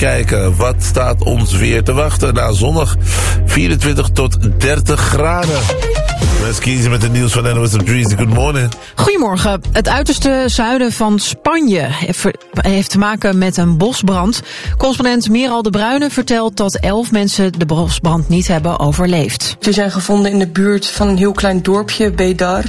Kijken, wat staat ons weer te wachten? Nou, zondag 24 tot 30 graden. Let's kiezen met het nieuws van NOS op 3. Good morning. Goedemorgen. Het uiterste zuiden van Spanje heeft te maken met een bosbrand. Correspondent Meral de Bruyne vertelt dat 11 mensen de bosbrand niet hebben overleefd. Ze zijn gevonden in de buurt van een heel klein dorpje, Bedar.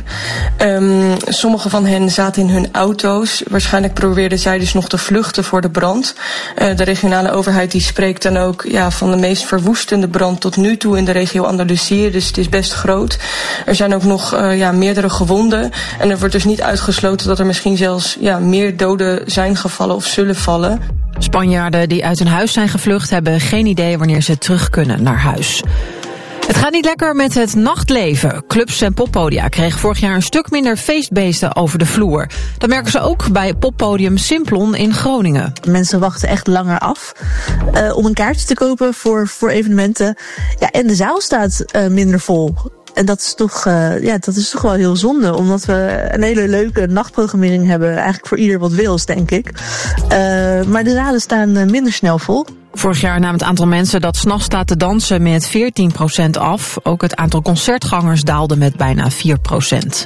Sommige van hen zaten in hun auto's. Waarschijnlijk probeerden zij dus nog te vluchten voor de brand. De regionale overheid die spreekt dan ook van de meest verwoestende brand tot nu toe in de regio Andalusië. Dus het is best groot. Er zijn ook nog meerdere gewonden. En er wordt dus niet uitgesloten dat er misschien zelfs meer doden zijn gevallen of zullen vallen. Spanjaarden die uit hun huis zijn gevlucht hebben geen idee wanneer ze terug kunnen naar huis. Het gaat niet lekker met het nachtleven. Clubs en poppodia kregen vorig jaar een stuk minder feestbeesten over de vloer. Dat merken ze ook bij poppodium Simplon in Groningen. Mensen wachten echt langer af om een kaartje te kopen voor evenementen. Ja, en de zaal staat minder vol. En dat is toch wel heel zonde, omdat we een hele leuke nachtprogrammering hebben. Eigenlijk voor ieder wat wils, denk ik. Maar de zalen staan minder snel vol. Vorig jaar nam het aantal mensen dat 's nachts staat te dansen met 14% af. Ook het aantal concertgangers daalde met bijna 4%.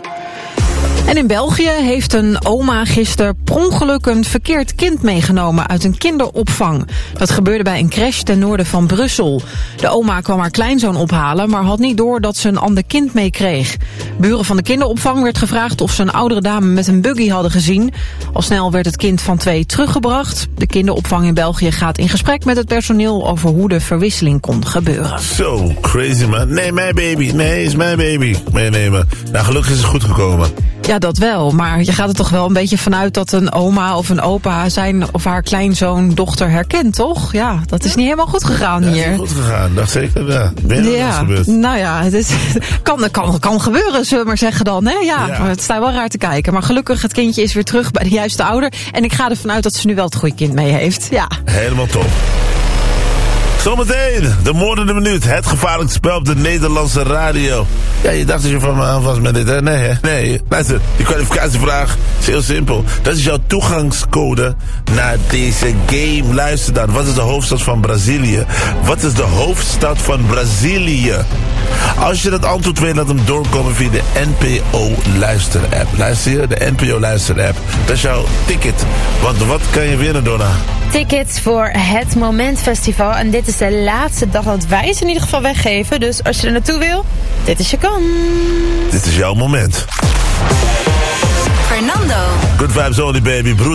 En in België heeft een oma gisteren per ongeluk een verkeerd kind meegenomen uit een kinderopvang. Dat gebeurde bij een crash ten noorden van Brussel. De oma kwam haar kleinzoon ophalen, maar had niet door dat ze een ander kind meekreeg. Buren van de kinderopvang werd gevraagd of ze een oudere dame met een buggy hadden gezien. Al snel werd het kind van 2 teruggebracht. De kinderopvang in België gaat in gesprek met het personeel over hoe de verwisseling kon gebeuren. So crazy, man. Nee, mijn baby. Nee, is mijn baby. Meenemen. Nou, gelukkig is het goed gekomen. Ja, dat wel. Maar je gaat er toch wel een beetje vanuit dat een oma of een opa zijn of haar kleinzoon, dochter herkent, toch? Ja, dat is niet helemaal goed gegaan hier. Ja, is niet goed gegaan. Dat zeker. Ja, gebeurd. Nou ja, het kan gebeuren, zullen we maar zeggen dan. Hè? Ja, maar het staat wel raar te kijken. Maar gelukkig, het kindje is weer terug bij de juiste ouder. En ik ga ervan uit dat ze nu wel het goede kind mee heeft. Ja. Helemaal top. Zometeen, de moordende minuut. Het gevaarlijkste spel op de Nederlandse radio. Ja, je dacht dat je van me aan was met dit, hè? Nee, hè? Nee. Luister, die kwalificatievraag is heel simpel. Dat is jouw toegangscode naar deze game. Luister dan. Wat is de hoofdstad van Brazilië? Wat is de hoofdstad van Brazilië? Als je dat antwoord weet, laat hem doorkomen via de NPO Luister-app. Luister je? De NPO Luister-app. Dat is jouw ticket. Want wat kan je winnen, Donna? Tickets voor het Moment Festival. En dit is de laatste dag dat wij ze in ieder geval weggeven. Dus als je er naartoe wil, dit is je kans. Dit is jouw moment. Fernando. Good vibes only, baby. Broer.